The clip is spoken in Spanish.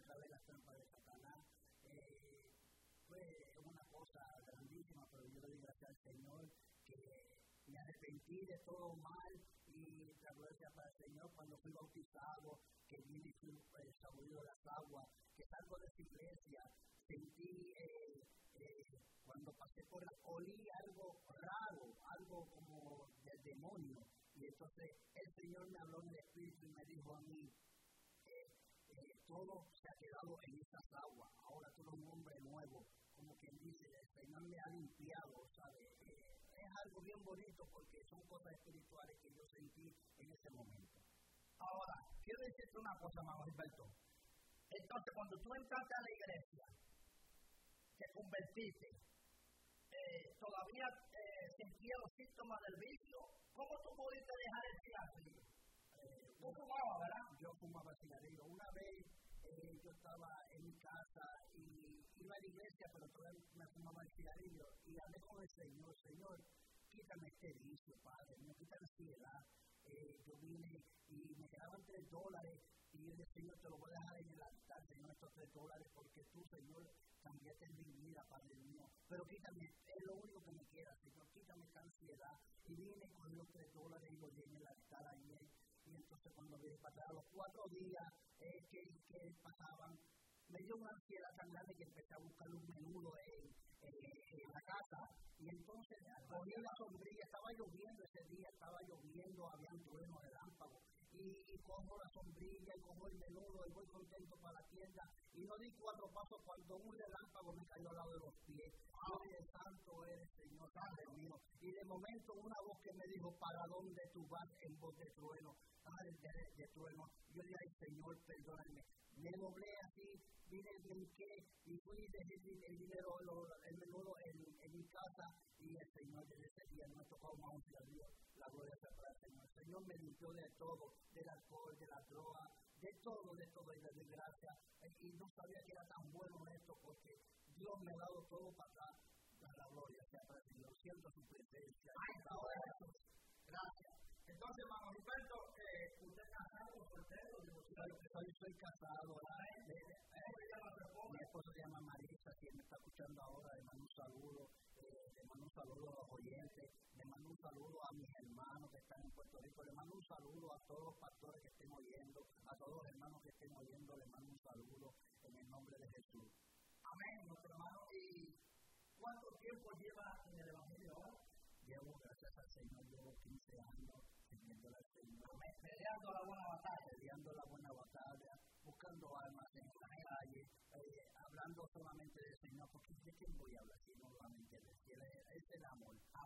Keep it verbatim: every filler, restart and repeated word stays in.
sabe las trampas de Satanás. Eh, fue una cosa grandísima, pero yo le doy gracias al Señor que me arrepentí de todo mal y la gloria para el Señor cuando fui bautizado, que vine y fui eh, sacudido de las aguas, que salgo de esa iglesia, sentí eh, eh, cuando pasé por la olí algo raro, algo como del demonio, y entonces el Señor me habló en el Espíritu y me dijo a mí, eh, eh, todo se ha quedado en esas aguas, ahora tú eres un hombre nuevo, como quien dice, el Señor me ha limpiado, ¿sabes? Eh, es algo bien bonito porque son cosas espirituales que yo sentí en ese momento. Ahora, quiero decirte una cosa, hermano Gilberto. Entonces, cuando tú entraste a la iglesia, te convertiste, eh, todavía eh, sentías los síntomas del vicio. ¿Cómo tú pudiste dejar el cigarrillo? Eh, tú fumabas, ¿verdad? Yo fumaba cigarrillo. Una vez eh, yo estaba en mi casa y iba a la iglesia, pero todavía me fumaba el cigarrillo y hablé con el Señor, Señor, quítame este vicio, Padre, me quita la ansiedad. Eh, yo vine y me quedaban tres dólares y yo dije, Señor, te lo voy a dejar en el altar, Señor, estos tres dólares, porque tú, Señor, cambiaste mi vida, Padre mío. Pero quítame, es lo único que me queda, Señor, quítame esta ansiedad. Y vine con los tres dólares y lo llené en el altar ayer. Y entonces cuando vine para atrás, a los cuatro días eh, que, que pasaban, me dio una ansiedad tan grande que empecé a buscar un menudo en, eh, en la casa. Y entonces cogí la sombrilla, estaba lloviendo ese día, estaba lloviendo, había un trueno de lámpago. Y, y cojo la sombrilla, y cojo el menudo, y voy contento para la tienda. Y no di cuatro pasos cuando un relámpago me cayó al lado de los pies. Yo dije, santo eres, Señor, Padre mío. Y de momento una voz que me dijo, ¿para dónde tú vas en voz de trueno? Padre de, de trueno. Yo dije, ay, Señor, perdóname. Me doblé así, vine, brinqué y fui y dejé el dinero, el menudo en, en mi casa. Y el Señor desde ese día no me tocó más un cigarrillo. La gloria sea para el Señor. El Señor me limpió de todo, del alcohol, de la droga, de todo, de todo, y de desgracia. Y no sabía que era tan bueno esto porque Dios me ha dado todo para acá. La gloria sea para el Señor. Siento su presencia. Ay, ahora eso. Gracias. Entonces, hermano Gilberto, eh, ¿usted es casado o soltero? Soy, soy, soy casado. ¿Cómo se llama su esposa? Mi esposa se llama Marisa, quien me está escuchando ahora. Le mando un saludo. Eh, le mando un saludo a los oyentes. Le mando un saludo a mis hermanos que están en Puerto Rico. Le mando un saludo a todos los pastores que estén oyendo. A todos los hermanos que estén oyendo. Le mando un saludo en el nombre de Jesús. Amén, nuestro hermano. ¿Y cuánto tiempo lleva en el Evangelio ahora? Llevo, gracias al Señor, llevo quince años sirviendo al Señor. Amén. Peleando la buena batalla. Peleando la buena batalla, buscando almas en la calle, eh, hablando solamente del Señor, porque ¿de quién voy a hablar? Si no solamente de Él, es el amor.